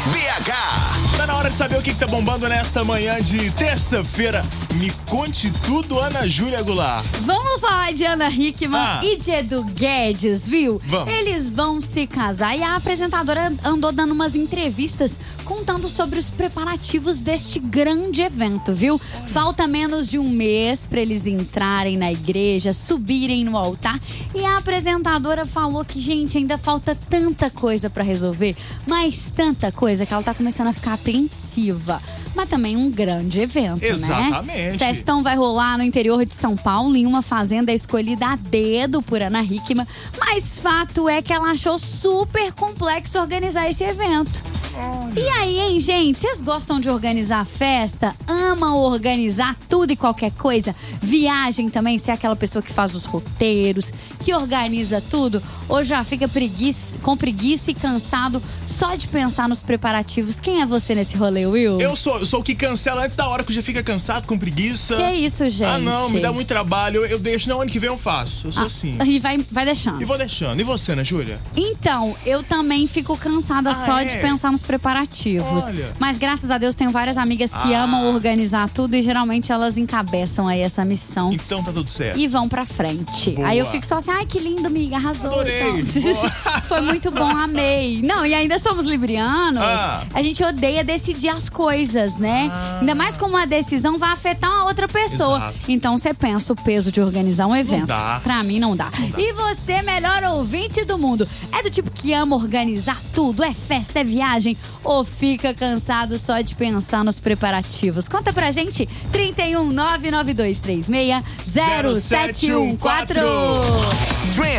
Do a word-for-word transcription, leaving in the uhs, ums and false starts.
B H. Tá na hora de saber o que, que tá bombando nesta manhã de terça-feira. Me conte tudo, Ana Júlia Goulart. Vamos falar de Ana Hickman Ah. e de Edu Guedes, viu? Vamos. Eles vão se casar e a apresentadora andou dando umas entrevistas contando sobre os preparativos deste grande evento, viu? Falta menos de um mês pra eles entrarem na igreja, subirem no altar. E a apresentadora falou que, gente, ainda falta tanta coisa pra resolver, mas tanta coisa que ela tá começando a ficar apreensiva. Mas também um grande evento, Exatamente. né? Festão vai rolar no interior de São Paulo, em uma fazenda escolhida a dedo por Ana Hickman. Mas fato é que ela achou super complexo organizar esse evento. Olha. E aí, hein, gente? Vocês gostam de organizar festa? Amam organizar tudo e qualquer coisa? Viagem também? Você é aquela pessoa que faz os roteiros, que organiza tudo? Ou já fica preguiça, com preguiça e cansado só de pensar nos preparativos? Quem é você nesse rolê, Will? Eu sou, eu sou o que cancela antes da hora, que já fica cansado, com preguiça. Que isso, gente? Ah, não, me dá muito trabalho. Eu, eu deixo, não, ano que vem eu faço. Eu sou Ah, assim. E vai, vai deixando. E vou deixando. E você, Ana Júlia? Então, eu também fico cansada Ah, só é? de pensar nos preparativos. Olha. Mas graças a Deus tenho várias amigas que Ah. amam organizar tudo e geralmente elas encabeçam aí essa missão Então tá tudo certo. e vão pra frente. Boa. Aí eu fico só assim, ai que lindo, amiga, arrasou. Adorei. Então. Boa. Foi muito bom, amei. Não, e ainda somos librianos, Ah. a gente odeia decidir as coisas, né? Ah. Ainda mais como uma decisão vai afetar uma outra pessoa. Exato. Então você pensa o peso de organizar um evento. dá. Pra mim não dá. Não dá. E você, melhor ouvinte do mundo, é do tipo que ama organizar tudo? É festa, é viagem? Ou fica cansado só de pensar nos preparativos? Conta pra gente, trinta e um, nove nove dois três seis, zero sete um quatro.